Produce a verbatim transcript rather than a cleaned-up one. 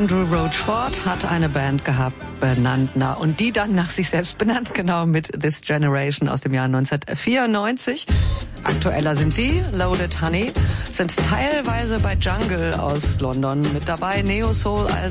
Andrew Roachford hat eine Band gehabt, benannt, na, und die dann nach sich selbst benannt, genau, mit This Generation aus dem Jahr neunzehnhundertvierundneunzig. Aktueller sind die, Loaded Honey, sind teilweise bei Jungle aus London mit dabei, Neo Soul also.